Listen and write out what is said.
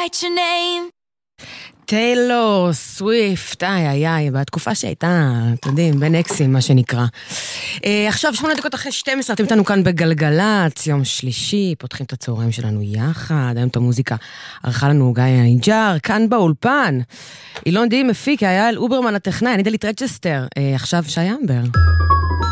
write your name. טיילור סוויפט, איי, בתקופה שהייתה, אתם יודעים, בין אקסים, מה שנקרא. עכשיו 8 דקות אחרי 12, אתם איתנו כאן בגלגלץ, יום שלישי, פותחים את הצהריים שלנו יחד, היום את המוזיקה ערכה לנו גיא ניג'ר, כאן באולפן. אילון די מפיק, היה אל אוברמן הטכנאי, אני דלית רג'סטר, עכשיו שי אמבר.